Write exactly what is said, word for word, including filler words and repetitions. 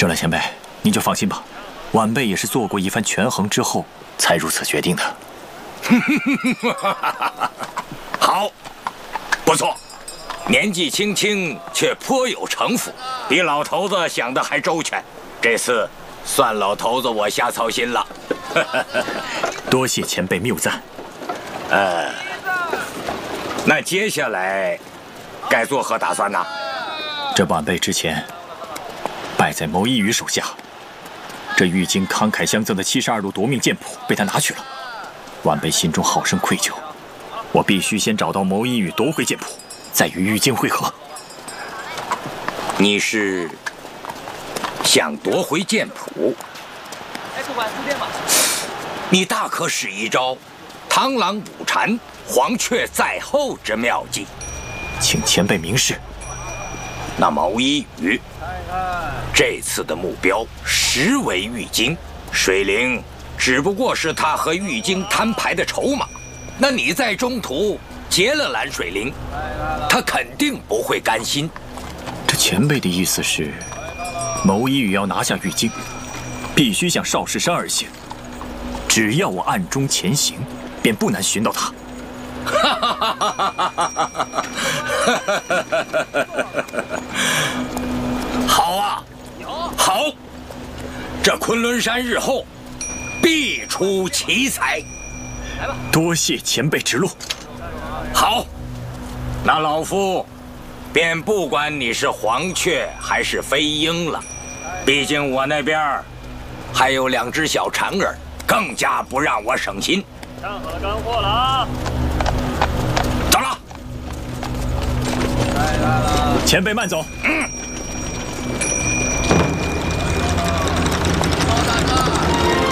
这位前辈，您就放心吧，晚辈也是做过一番权衡之后才如此决定的。 好，不错，年纪轻轻却颇有城府，比老头子想的还周全。这次算老头子我瞎操心了。 多谢前辈谬赞。 呃，那接下来该作何打算呢？ 这晚辈之前败在牟一羽手下，这玉京慷慨相赠的七十二路夺命剑谱被他拿去了，晚辈心中好生愧疚。我必须先找到牟一羽夺回剑谱，再与玉京会合。 你是想夺回剑谱？ 哎，不管四天吧。 你大可使一招螳螂捕蝉，黄雀在后之妙计， 请前辈明示。 那牟一羽这次的目标实为玉京，水灵只不过是他和玉京摊牌的筹码。那你在中途劫了蓝水灵，他肯定不会甘心。 这前辈的意思是，牟一羽要拿下玉京，必须向少室山而行。只要我暗中前行，便不难寻到他。 好啊，好，这昆仑山日后必出奇才。 来吧， 多谢前辈指路。 好，那老夫便不管你是黄雀还是飞鹰了，毕竟我那边还有两只小蝉儿，更加不让我省心。 上好了干货了啊！ 走了。 来来了， 前辈慢走。 嗯。